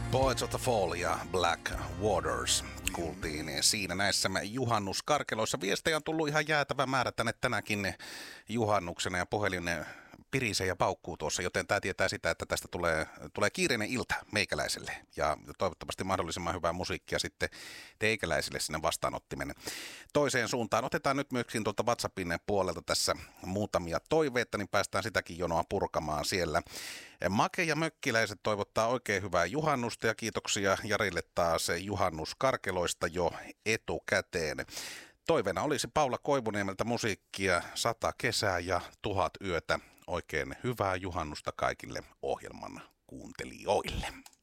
Poets of the Fall ja Black Waters kuultiin siinä näissä juhannuskarkeloissa. Viestejä on tullut ihan jäätävä määrä tänne tänäkin juhannuksena ja puhelin pirisee ja paukkuu tuossa, joten tämä tietää sitä, että tästä tulee kiireinen ilta meikäläiselle ja toivottavasti mahdollisimman hyvää musiikkia sitten teikäläisille sinne vastaanottimen toiseen suuntaan. Otetaan nyt myöskin tuolta WhatsAppin puolelta tässä muutamia toiveita, niin päästään sitäkin jonoa purkamaan siellä. Make ja mökkiläiset toivottaa oikein hyvää juhannusta ja kiitoksia Jarille taas juhannuskarkeloista jo etukäteen. Toiveena olisi Paula Koivuniemeltä musiikkia 100 kesää ja 1000 yötä. Oikein hyvää juhannusta kaikille ohjelman kuuntelijoille.